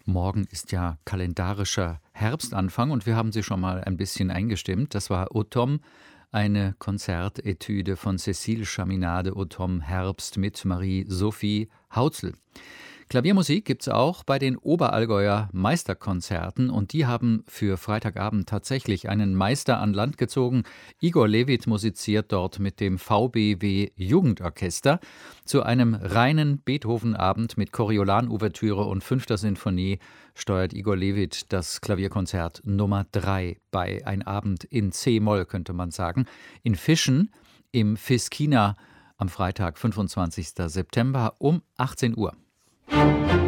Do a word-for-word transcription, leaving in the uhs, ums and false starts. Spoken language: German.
Morgen ist ja kalendarischer Herbstanfang und wir haben sie schon mal ein bisschen eingestimmt. Das war Automne, eine Konzertetüde von Cécile Chaminade, Automne Herbst mit Marie-Sophie Hautzl. Klaviermusik gibt's auch bei den Oberallgäuer Meisterkonzerten und die haben für Freitagabend tatsächlich einen Meister an Land gezogen. Igor Levit musiziert dort mit dem V B W Jugendorchester zu einem reinen Beethoven-Abend mit Coriolan-Ouvertüre und fünfter Sinfonie steuert Igor Levit das Klavierkonzert Nummer drei bei. Ein Abend in C-Moll, könnte man sagen, in Fischen im Fiskina am Freitag, fünfundzwanzigsten September um achtzehn Uhr.